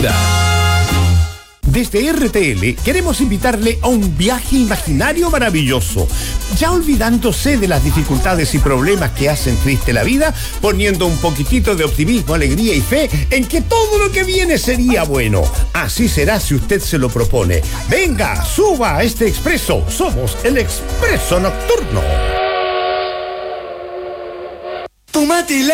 Desde RTL queremos invitarle a un viaje imaginario maravilloso, ya olvidándose de las dificultades y problemas que hacen triste la vida, poniendo un poquitito de optimismo, alegría y fe en que todo lo que viene sería bueno. Así será si usted se lo propone. Venga, suba a este expreso. Somos el Expreso Nocturno.